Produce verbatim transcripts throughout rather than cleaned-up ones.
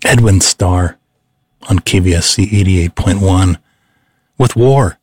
Edwin Starr on K V S C eighty-eight point one with War.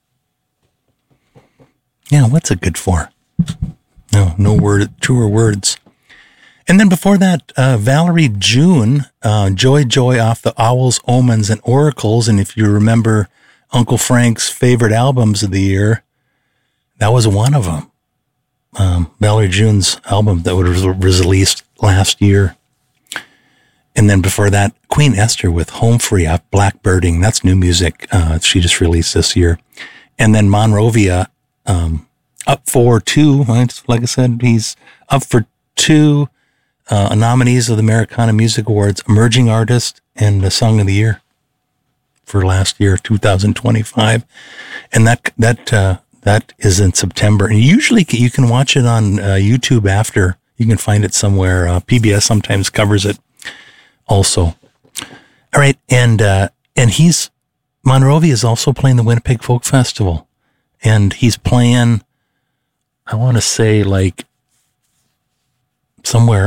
Yeah, what's it good for? No, no word, truer words. And then before that, uh, Valerie June, uh, Joy Joy off the Owls, Omens, and Oracles. And if you remember Uncle Frank's favorite albums of the year, that was one of them. Um, Valerie June's album that was released last year. And then before that, Queen Esther with Home Free off Blackbirding. That's new music. Uh, she just released this year. And then Monrovia, um, up for two. Like I said, he's up for two uh, nominees of the Americana Music Awards, Emerging Artist and the Song of the Year for last year, two thousand twenty-five. And that, that, uh, that is in September. And usually you can watch it on uh, YouTube after. You can find it somewhere. Uh, P B S sometimes covers it also. All right. And, uh, and he's, Monrovia is also playing the Winnipeg Folk Festival. And he's playing, I want to say like somewhere,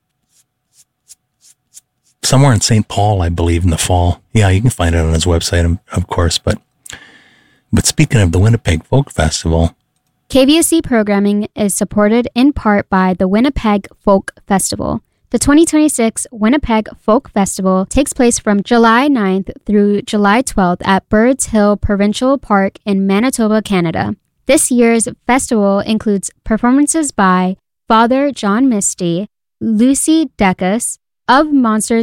somewhere in Saint Paul, I believe, in the fall. Yeah, you can find it on his website, of course. But, but speaking of the Winnipeg Folk Festival, K V S C programming is supported in part by the Winnipeg Folk Festival. The twenty twenty-six Winnipeg Folk Festival takes place from July ninth through July twelfth at Birds Hill Provincial Park in Manitoba, Canada. This year's festival includes performances by Father John Misty, Lucy Dacus, Of Monsters